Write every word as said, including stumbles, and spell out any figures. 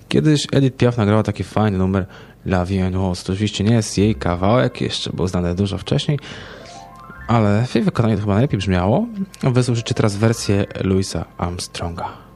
Kiedyś Edith Piaf nagrała taki fajny numer La Vie en Rose. To oczywiście nie jest jej kawałek, jeszcze był znany dużo wcześniej, ale w jej wykonaniu to chyba najlepiej brzmiało. Wysłuchajcie teraz wersję Louisa Armstronga.